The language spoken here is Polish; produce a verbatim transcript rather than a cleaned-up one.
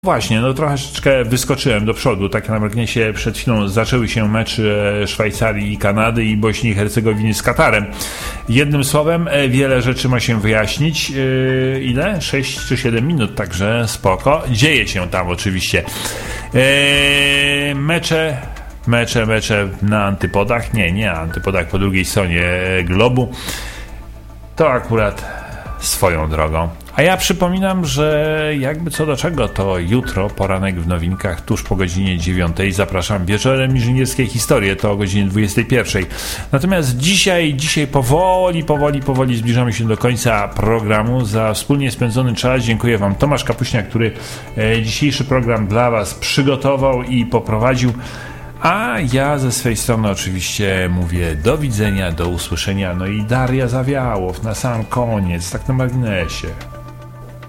Właśnie, no troszeczkę wyskoczyłem do przodu, tak na marginesie przed chwilą zaczęły się mecze Szwajcarii i Kanady i Bośni i Hercegowiny z Katarem. Jednym słowem, wiele rzeczy ma się wyjaśnić. Yy, ile? sześć czy siedem minut, także spoko. Dzieje się tam oczywiście. Yy, mecze, mecze, mecze na antypodach. Nie, nie na antypodach, po drugiej stronie globu. To akurat swoją drogą. A ja przypominam, że jakby co do czego, to jutro poranek w nowinkach tuż po godzinie dziewiątej. Zapraszam wieczorem inżynierskie historie, to o godzinie dwudziestej pierwszej. Natomiast dzisiaj, dzisiaj powoli, powoli, powoli zbliżamy się do końca programu. Za wspólnie spędzony czas dziękuję Wam Tomasz Kapuśniak, który dzisiejszy program dla Was przygotował i poprowadził. A ja ze swej strony oczywiście mówię do widzenia, do usłyszenia. No i Daria Zawiałow na sam koniec, tak na marginesie.